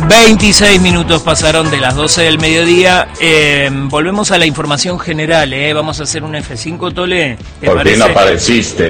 26 minutos pasaron de las 12 del mediodía. Volvemos a la información general. Vamos a hacer un F5, Tole. Por fin apareciste.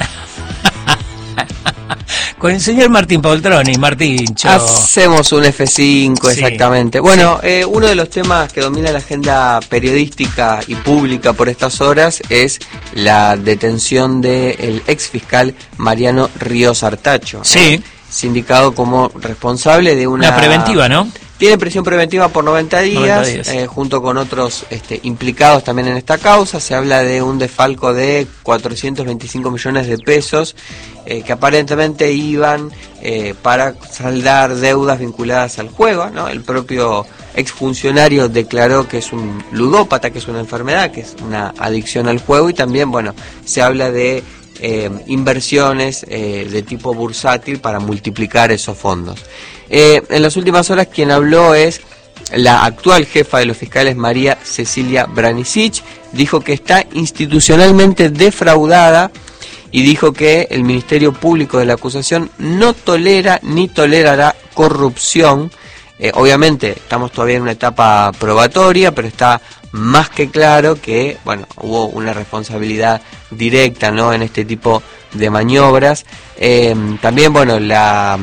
Con el señor Martín Poltroni. Martín, chao. Hacemos un F5, exactamente. Sí. Bueno, uno de los temas que domina la agenda periodística y pública por estas horas es la detención del ex fiscal Mariano Ríos Artacho. Sí. Sindicado como responsable de una preventiva, ¿no? Tiene prisión preventiva por 90 días. Junto con otros implicados también en esta causa. Se habla de un desfalco de 425 millones de pesos que aparentemente iban para saldar deudas vinculadas al juego, ¿no? El propio exfuncionario declaró que es un ludópata, que es una enfermedad, que es una adicción al juego, y también, bueno, se habla de inversiones de tipo bursátil para multiplicar esos fondos. En las últimas horas quien habló es la actual jefa de los fiscales, María Cecilia Branicic. Dijo que está institucionalmente defraudada y dijo que el Ministerio Público de la acusación no tolera ni tolerará corrupción. Obviamente estamos todavía en una etapa probatoria, pero está más que claro que, bueno, hubo una responsabilidad directa, ¿no?, en este tipo de maniobras. También, bueno, la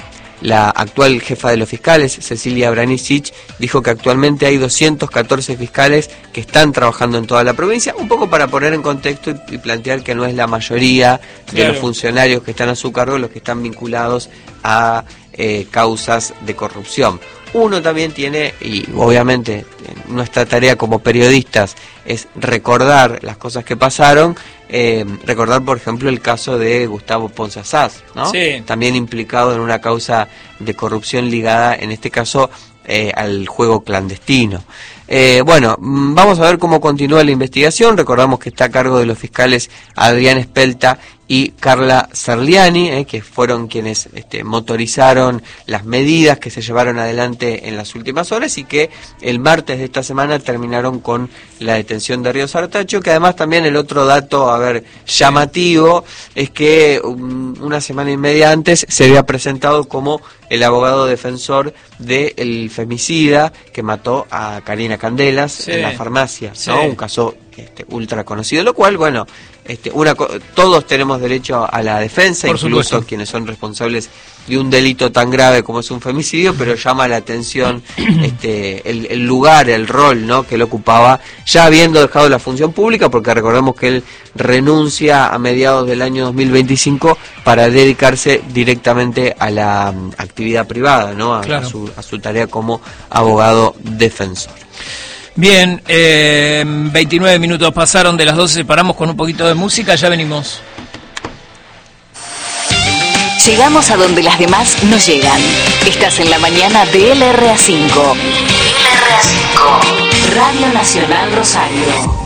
actual jefa de los fiscales, Cecilia Branicic, dijo que actualmente hay 214 fiscales que están trabajando en toda la provincia, un poco para poner en contexto y plantear que no es la mayoría de los funcionarios que están a su cargo los que están vinculados a causas de corrupción. Uno también tiene, y obviamente nuestra tarea como periodistas es recordar las cosas que pasaron, recordar por ejemplo el caso de Gustavo Ponce Asaz, ¿no? Sí. También implicado en una causa de corrupción ligada en este caso al juego clandestino. Bueno, vamos a ver cómo continúa la investigación. Recordamos que está a cargo de los fiscales Adrián Espelta y Carla Serliani, que fueron quienes motorizaron las medidas que se llevaron adelante en las últimas horas y que el martes de esta semana terminaron con la detención de Ríos Artacho, que además también el otro dato, llamativo, es que una semana y media antes se había presentado como el abogado defensor del femicida que mató a Karina Candelas en la farmacia, ¿no? Un caso ultra conocido, lo cual, bueno, todos tenemos derecho a la defensa, por incluso supuesto, quienes son responsables de un delito tan grave como es un femicidio, pero llama la atención el lugar, el rol, ¿no?, que él ocupaba, ya habiendo dejado la función pública, porque recordemos que él renuncia a mediados del año 2025 para dedicarse directamente a la actividad privada, ¿no?, a su tarea como abogado defensor. Bien, 29 minutos pasaron de las 12, paramos con un poquito de música, ya venimos. Llegamos a donde las demás no llegan. Estás en la mañana de LRA5. LRA5, Radio Nacional Rosario.